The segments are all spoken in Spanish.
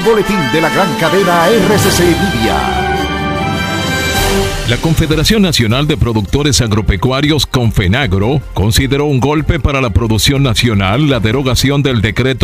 un boletín de la gran cadena RCC Media. La Confederación Nacional de Productores Agropecuarios, Confenagro, consideró un golpe para la producción nacional la derogación del decreto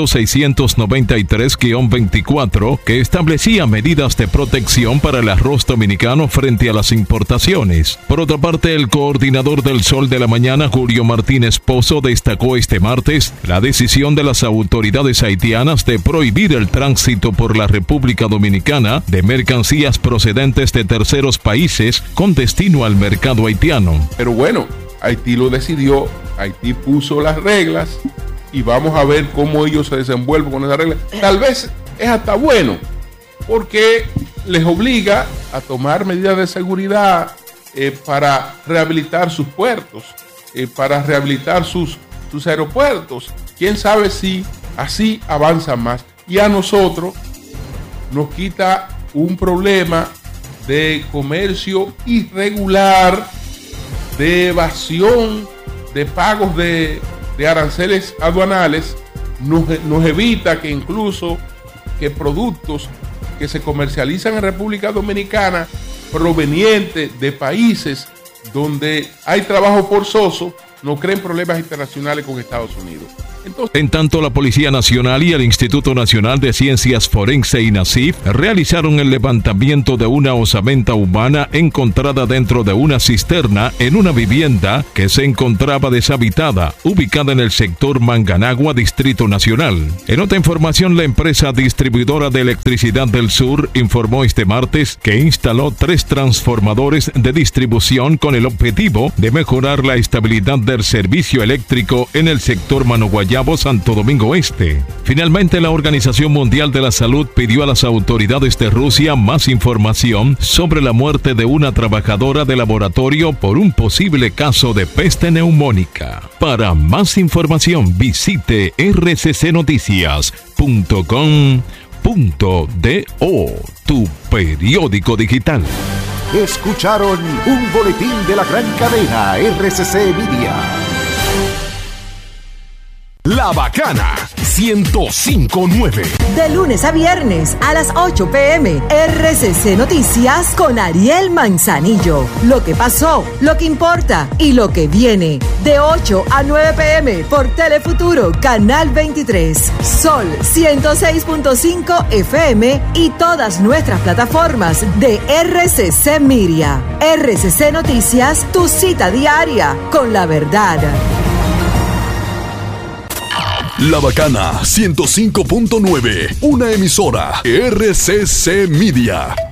693-24 que establecía medidas de protección para el arroz dominicano frente a las importaciones. Por otra parte, el coordinador del Sol de la Mañana, Julio Martínez Pozo, destacó este martes la decisión de las autoridades haitianas de prohibir el tránsito por la República Dominicana de mercancías procedentes de terceros países con destino al mercado haitiano. Pero bueno, Haití lo decidió, Haití puso las reglas y vamos a ver cómo ellos se desenvuelven con esas reglas. Tal vez es hasta bueno, porque les obliga a tomar medidas de seguridad para rehabilitar sus puertos, para rehabilitar sus aeropuertos. Quién sabe si así avanzan más. Y a nosotros nos quita un problema de comercio irregular, de evasión de pagos de aranceles aduanales. Nos evita que incluso que productos que se comercializan en República Dominicana provenientes de países donde hay trabajo forzoso no creen problemas internacionales con Estados Unidos. En tanto, la Policía Nacional y el Instituto Nacional de Ciencias Forense INACIF realizaron el levantamiento de una osamenta humana encontrada dentro de una cisterna en una vivienda que se encontraba deshabitada, ubicada en el sector Manganagua, Distrito Nacional. En otra información, la empresa distribuidora de electricidad del sur informó este martes que instaló 3 transformadores de distribución con el objetivo de mejorar la estabilidad del servicio eléctrico en el sector Manoguayabo, Santo Domingo Este. Finalmente, la Organización Mundial de la Salud pidió a las autoridades de Rusia más información sobre la muerte de una trabajadora de laboratorio por un posible caso de peste neumónica. Para más información, visite rccnoticias.com.do, tu periódico digital. Escucharon un boletín de la gran cadena RCC Media. La Bacana 105.9. De lunes a viernes a las 8 p.m. RCC Noticias con Ariel Manzanillo. Lo que pasó, lo que importa y lo que viene. De 8 a 9 p.m. por Telefuturo, Canal 23. Sol 106.5 FM y todas nuestras plataformas de RCC Media. RCC Noticias, tu cita diaria con la verdad. La Bacana 105.9, una emisora RCC Media.